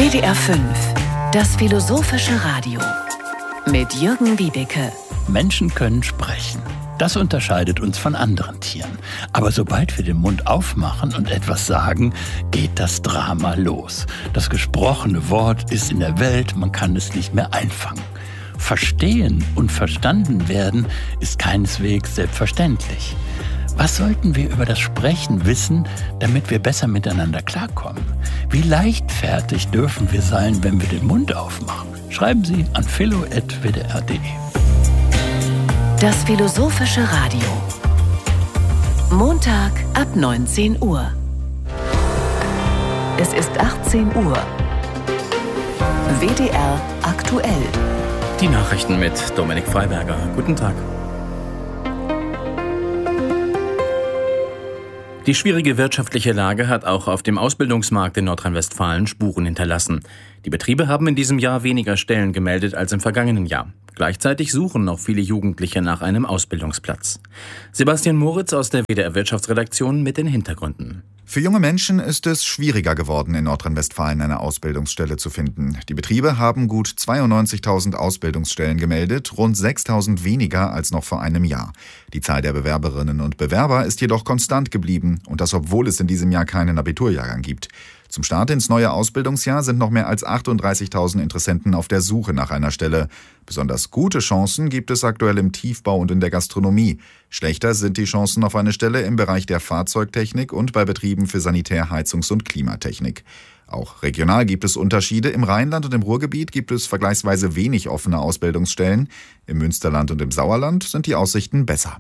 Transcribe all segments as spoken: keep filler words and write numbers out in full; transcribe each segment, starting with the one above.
W D R fünf, das philosophische Radio mit Jürgen Wiebeke. Menschen können sprechen. Das unterscheidet uns von anderen Tieren. Aber sobald wir den Mund aufmachen und etwas sagen, geht das Drama los. Das gesprochene Wort ist in der Welt, man kann es nicht mehr einfangen. Verstehen und verstanden werden ist keineswegs selbstverständlich. Was sollten wir über das Sprechen wissen, damit wir besser miteinander klarkommen? Wie leichtfertig dürfen wir sein, wenn wir den Mund aufmachen? Schreiben Sie an philo at w d r punkt d e. Das philosophische Radio. Montag ab neunzehn Uhr. Es ist achtzehn Uhr. W D R aktuell. Die Nachrichten mit Dominik Freiberger. Guten Tag. Die schwierige wirtschaftliche Lage hat auch auf dem Ausbildungsmarkt in Nordrhein-Westfalen Spuren hinterlassen. Die Betriebe haben in diesem Jahr weniger Stellen gemeldet als im vergangenen Jahr. Gleichzeitig suchen noch viele Jugendliche nach einem Ausbildungsplatz. Sebastian Moritz aus der W D R Wirtschaftsredaktion mit den Hintergründen. Für junge Menschen ist es schwieriger geworden, in Nordrhein-Westfalen eine Ausbildungsstelle zu finden. Die Betriebe haben gut zweiundneunzigtausend Ausbildungsstellen gemeldet, rund sechstausend weniger als noch vor einem Jahr. Die Zahl der Bewerberinnen und Bewerber ist jedoch konstant geblieben, und das obwohl es in diesem Jahr keinen Abiturjahrgang gibt. Zum Start ins neue Ausbildungsjahr sind noch mehr als achtunddreißigtausend Interessenten auf der Suche nach einer Stelle. Besonders gute Chancen gibt es aktuell im Tiefbau und in der Gastronomie. Schlechter sind die Chancen auf eine Stelle im Bereich der Fahrzeugtechnik und bei Betrieben für Sanitär-, Heizungs- und Klimatechnik. Auch regional gibt es Unterschiede. Im Rheinland und im Ruhrgebiet gibt es vergleichsweise wenig offene Ausbildungsstellen. Im Münsterland und im Sauerland sind die Aussichten besser.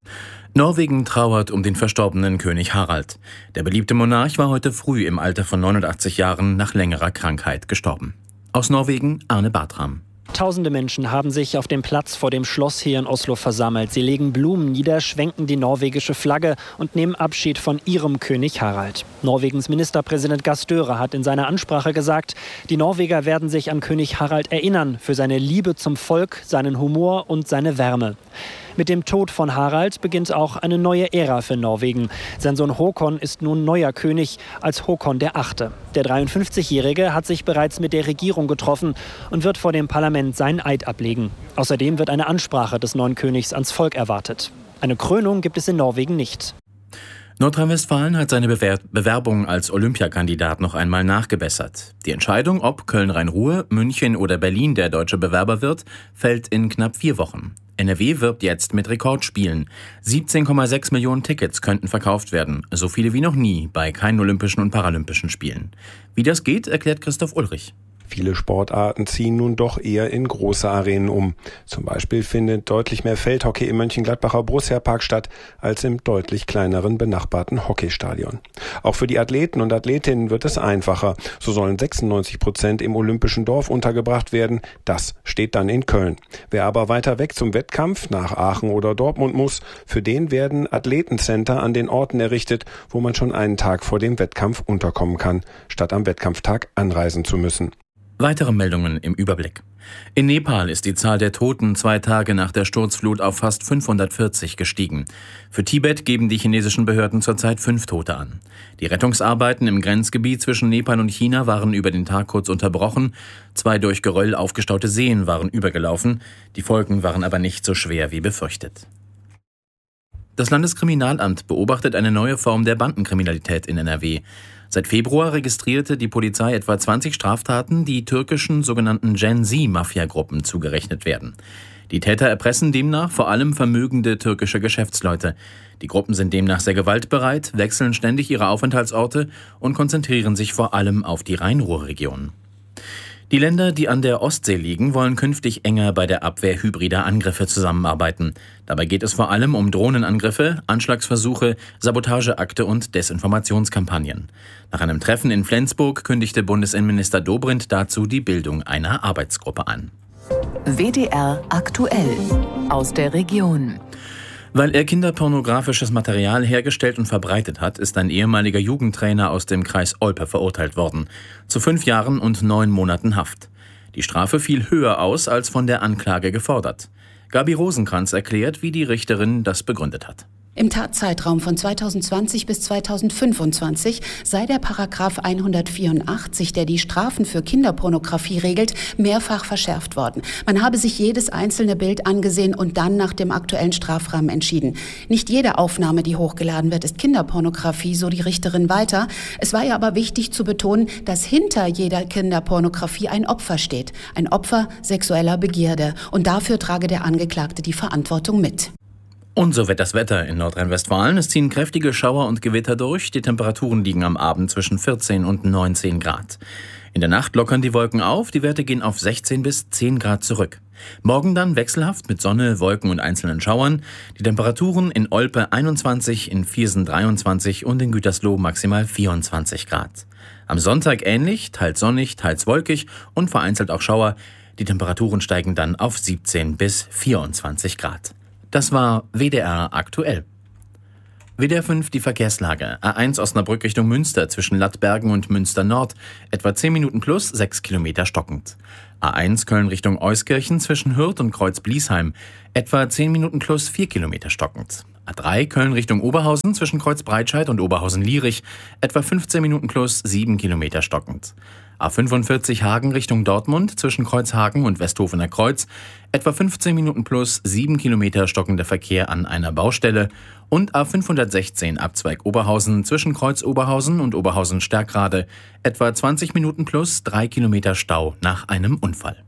Norwegen trauert um den verstorbenen König Harald. Der beliebte Monarch war heute früh im Alter von neunundachtzig Jahren nach längerer Krankheit gestorben. Aus Norwegen Arne Bartram. Tausende Menschen haben sich auf dem Platz vor dem Schloss hier in Oslo versammelt. Sie legen Blumen nieder, schwenken die norwegische Flagge und nehmen Abschied von ihrem König Harald. Norwegens Ministerpräsident Gahr Støre hat in seiner Ansprache gesagt, die Norweger werden sich an König Harald erinnern für seine Liebe zum Volk, seinen Humor und seine Wärme. Mit dem Tod von Harald beginnt auch eine neue Ära für Norwegen. Sein Sohn Håkon ist nun neuer König als Håkon der Achte. Der dreiundfünfzigjährige hat sich bereits mit der Regierung getroffen und wird vor dem Parlament seinen Eid ablegen. Außerdem wird eine Ansprache des neuen Königs ans Volk erwartet. Eine Krönung gibt es in Norwegen nicht. Nordrhein-Westfalen hat seine Bewer- Bewerbung als Olympiakandidat noch einmal nachgebessert. Die Entscheidung, ob Köln-Rhein-Ruhr, München oder Berlin der deutsche Bewerber wird, fällt in knapp vier Wochen. N R W wirbt jetzt mit Rekordspielen. siebzehn Komma sechs Millionen Tickets könnten verkauft werden, so viele wie noch nie bei keinen Olympischen und Paralympischen Spielen. Wie das geht, erklärt Christoph Ulrich. Viele Sportarten ziehen nun doch eher in große Arenen um. Zum Beispiel findet deutlich mehr Feldhockey im Mönchengladbacher Borussia-Park statt als im deutlich kleineren benachbarten Hockeystadion. Auch für die Athleten und Athletinnen wird es einfacher. So sollen sechsundneunzig Prozent im Olympischen Dorf untergebracht werden. Das steht dann in Köln. Wer aber weiter weg zum Wettkampf nach Aachen oder Dortmund muss, für den werden Athletencenter an den Orten errichtet, wo man schon einen Tag vor dem Wettkampf unterkommen kann, statt am Wettkampftag anreisen zu müssen. Weitere Meldungen im Überblick. In Nepal ist die Zahl der Toten zwei Tage nach der Sturzflut auf fast fünfhundertvierzig gestiegen. Für Tibet geben die chinesischen Behörden zurzeit fünf Tote an. Die Rettungsarbeiten im Grenzgebiet zwischen Nepal und China waren über den Tag kurz unterbrochen. Zwei durch Geröll aufgestaute Seen waren übergelaufen. Die Folgen waren aber nicht so schwer wie befürchtet. Das Landeskriminalamt beobachtet eine neue Form der Bandenkriminalität in N R W. Seit Februar registrierte die Polizei etwa zwanzig Straftaten, die türkischen sogenannten Gen-Z-Mafia-Gruppen zugerechnet werden. Die Täter erpressen demnach vor allem vermögende türkische Geschäftsleute. Die Gruppen sind demnach sehr gewaltbereit, wechseln ständig ihre Aufenthaltsorte und konzentrieren sich vor allem auf die Rhein-Ruhr-Region. Die Länder, die an der Ostsee liegen, wollen künftig enger bei der Abwehr hybrider Angriffe zusammenarbeiten. Dabei geht es vor allem um Drohnenangriffe, Anschlagsversuche, Sabotageakte und Desinformationskampagnen. Nach einem Treffen in Flensburg kündigte Bundesinnenminister Dobrindt dazu die Bildung einer Arbeitsgruppe an. W D R aktuell aus der Region. Weil er kinderpornografisches Material hergestellt und verbreitet hat, ist ein ehemaliger Jugendtrainer aus dem Kreis Olpe verurteilt worden. Zu fünf Jahren und neun Monaten Haft. Die Strafe fiel höher aus als von der Anklage gefordert. Gabi Rosenkranz erklärt, wie die Richterin das begründet hat. Im Tatzeitraum von zweitausendzwanzig bis zweitausendfünfundzwanzig sei der Paragraph hundertvierundachtzig, der die Strafen für Kinderpornografie regelt, mehrfach verschärft worden. Man habe sich jedes einzelne Bild angesehen und dann nach dem aktuellen Strafrahmen entschieden. Nicht jede Aufnahme, die hochgeladen wird, ist Kinderpornografie, so die Richterin weiter. Es war ihr aber wichtig zu betonen, dass hinter jeder Kinderpornografie ein Opfer steht. Ein Opfer sexueller Begierde. Und dafür trage der Angeklagte die Verantwortung mit. Und so wird das Wetter in Nordrhein-Westfalen. Es ziehen kräftige Schauer und Gewitter durch. Die Temperaturen liegen am Abend zwischen vierzehn und neunzehn Grad. In der Nacht lockern die Wolken auf. Die Werte gehen auf sechzehn bis zehn Grad zurück. Morgen dann wechselhaft mit Sonne, Wolken und einzelnen Schauern. Die Temperaturen in Olpe einundzwanzig, in Viersen dreiundzwanzig und in Gütersloh maximal vierundzwanzig Grad. Am Sonntag ähnlich, teils sonnig, teils wolkig und vereinzelt auch Schauer. Die Temperaturen steigen dann auf siebzehn bis vierundzwanzig Grad. Das war W D R aktuell. W D R fünf die Verkehrslage. A eins Osnabrück Richtung Münster zwischen Lattbergen und Münster Nord. Etwa zehn Minuten plus, sechs Kilometer stockend. A eins Köln Richtung Euskirchen zwischen Hürth und Kreuz-Bliesheim. Etwa zehn Minuten plus, vier Kilometer stockend. A drei Köln Richtung Oberhausen zwischen Kreuz-Breitscheid und Oberhausen-Lierich. Etwa fünfzehn Minuten plus, sieben Kilometer stockend. A fünfundvierzig Hagen Richtung Dortmund zwischen Kreuzhagen und Westhofener Kreuz. Etwa fünfzehn Minuten plus, sieben Kilometer stockender Verkehr an einer Baustelle. Und A fünfhundertsechzehn Abzweig Oberhausen zwischen Kreuz Oberhausen und Oberhausen Stärkrade. Etwa zwanzig Minuten plus, drei Kilometer Stau nach einem Unfall.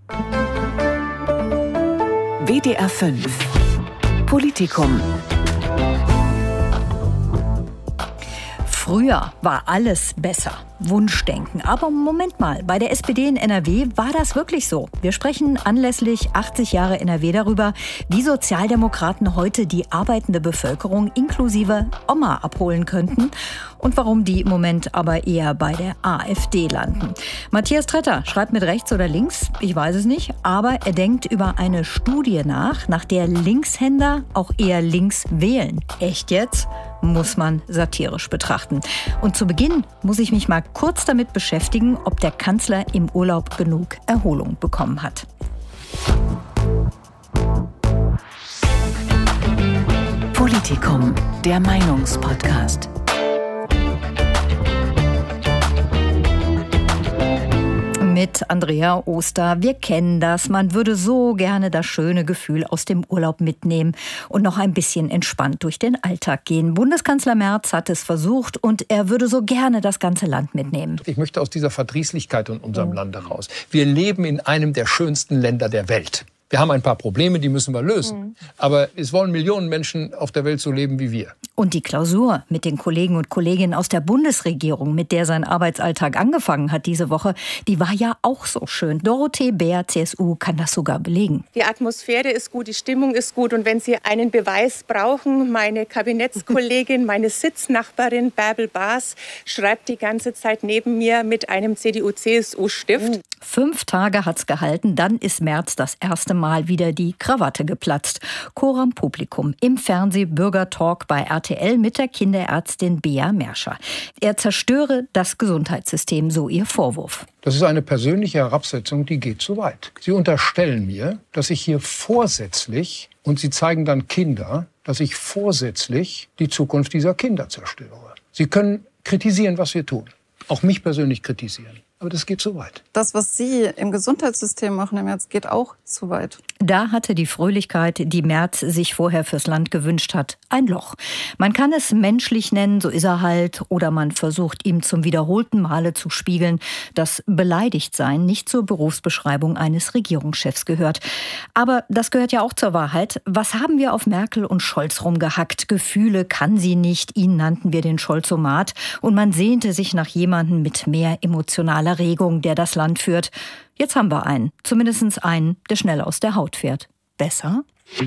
W D R fünf Politikum. Früher war alles besser. Wunschdenken. Aber Moment mal, bei der S P D in N R W war das wirklich so. Wir sprechen anlässlich achtzig Jahre N R W darüber, wie Sozialdemokraten heute die arbeitende Bevölkerung inklusive Oma abholen könnten und warum die im Moment aber eher bei der AfD landen. Matthias Tretter schreibt mit rechts oder links, ich weiß es nicht, aber er denkt über eine Studie nach, nach der Linkshänder auch eher links wählen. Echt jetzt? Muss man satirisch betrachten. Und zu Beginn muss ich mich mal kurz damit beschäftigen, ob der Kanzler im Urlaub genug Erholung bekommen hat. Politikum, der Meinungspodcast. Mit Andrea Oster. Wir kennen das. Man würde so gerne das schöne Gefühl aus dem Urlaub mitnehmen und noch ein bisschen entspannt durch den Alltag gehen. Bundeskanzler Merz hat es versucht und er würde so gerne das ganze Land mitnehmen. Ich möchte aus dieser Verdrießlichkeit in unserem Lande raus. Wir leben in einem der schönsten Länder der Welt. Wir haben ein paar Probleme, die müssen wir lösen. Mhm. Aber es wollen Millionen Menschen auf der Welt so leben wie wir. Und die Klausur mit den Kollegen und Kolleginnen aus der Bundesregierung, mit der sein Arbeitsalltag angefangen hat diese Woche, die war ja auch so schön. Dorothee Bär, C S U, kann das sogar belegen. Die Atmosphäre ist gut, die Stimmung ist gut. Und wenn Sie einen Beweis brauchen, meine Kabinettskollegin, meine Sitznachbarin Bärbel Baas schreibt die ganze Zeit neben mir mit einem C D U-C S U-Stift. Fünf Tage hat's gehalten, dann ist Merz das erste Mal wieder die Krawatte geplatzt. Coram Publikum im Fernseh-Bürgertalk bei R T L mit der Kinderärztin Bea Merscher. Er zerstöre das Gesundheitssystem, so ihr Vorwurf. Das ist eine persönliche Herabsetzung, die geht zu weit. Sie unterstellen mir, dass ich hier vorsätzlich, und Sie zeigen dann Kinder, dass ich vorsätzlich die Zukunft dieser Kinder zerstöre. Sie können kritisieren, was wir tun. Auch mich persönlich kritisieren. Aber das geht zu weit. Das, was Sie im Gesundheitssystem machen im März, geht auch zu weit. Da hatte die Fröhlichkeit, die Merz sich vorher fürs Land gewünscht hat, ein Loch. Man kann es menschlich nennen, so ist er halt, oder man versucht ihm zum wiederholten Male zu spiegeln, dass Beleidigtsein nicht zur Berufsbeschreibung eines Regierungschefs gehört. Aber das gehört ja auch zur Wahrheit. Was haben wir auf Merkel und Scholz rumgehackt? Gefühle kann sie nicht, ihn nannten wir den Scholzomat. Und man sehnte sich nach jemandem mit mehr emotionaler Regung, der das Land führt. Jetzt haben wir einen, zumindest einen, der schnell aus der Haut fährt. Besser?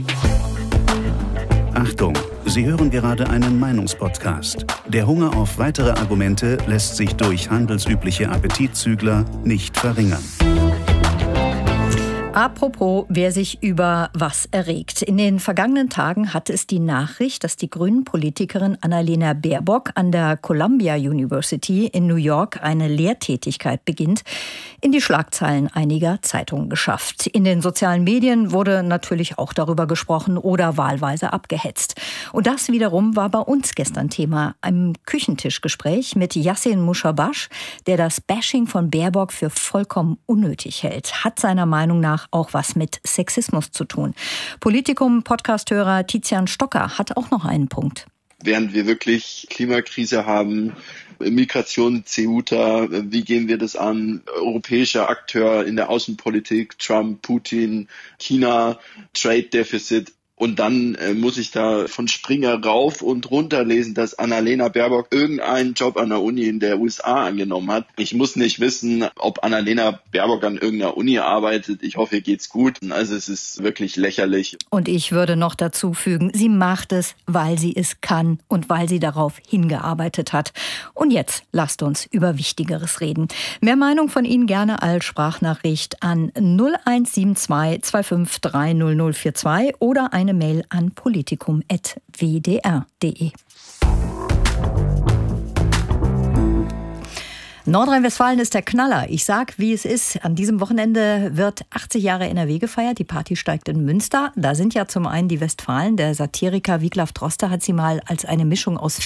Achtung, Sie hören gerade einen Meinungspodcast. Der Hunger auf weitere Argumente lässt sich durch handelsübliche Appetitzügler nicht verringern. Apropos, wer sich über was erregt. In den vergangenen Tagen hatte es die Nachricht, dass die Grünen-Politikerin Annalena Baerbock an der Columbia University in New York eine Lehrtätigkeit beginnt, in die Schlagzeilen einiger Zeitungen geschafft. In den sozialen Medien wurde natürlich auch darüber gesprochen oder wahlweise abgehetzt. Und das wiederum war bei uns gestern Thema im Küchentischgespräch mit Yassin Mushabash, der das Bashing von Baerbock für vollkommen unnötig hält. Hat seiner Meinung nach auch was mit Sexismus zu tun. Politikum-Podcasthörer Tizian Stocker hat auch noch einen Punkt. Während wir wirklich Klimakrise haben, Migration, Ceuta, wie gehen wir das an? Europäischer Akteur in der Außenpolitik, Trump, Putin, China, Trade Deficit. Und dann äh, muss ich da von Springer rauf und runter lesen, dass Annalena Baerbock irgendeinen Job an der Uni in der U S A angenommen hat. Ich muss nicht wissen, ob Annalena Baerbock an irgendeiner Uni arbeitet. Ich hoffe, ihr geht's gut. Also es ist wirklich lächerlich. Und ich würde noch dazu fügen, sie macht es, weil sie es kann und weil sie darauf hingearbeitet hat. Und jetzt lasst uns über Wichtigeres reden. Mehr Meinung von Ihnen gerne als Sprachnachricht an null eins sieben zwei zwei fünf drei null null vier zwei oder eine Mail an politikum punkt w d r punkt d e. Nordrhein-Westfalen ist der Knaller. Ich sag, wie es ist. An diesem Wochenende wird achtzig Jahre N R W gefeiert. Die Party steigt in Münster. Da sind ja zum einen die Westfalen. Der Satiriker Wiglaf Droste hat sie mal als eine Mischung aus